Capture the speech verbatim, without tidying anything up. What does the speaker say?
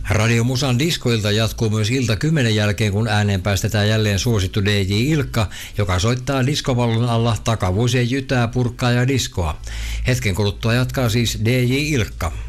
Radio Musan diskoilta jatkuu myös ilta kymmenen jälkeen, kun ääneen päästetään jälleen suosittu D J Ilkka, joka soittaa diskovallon alla takavuosien jytää, purkkaa ja diskoa. Hetken kuluttua jatkaa siis D J Ilkka.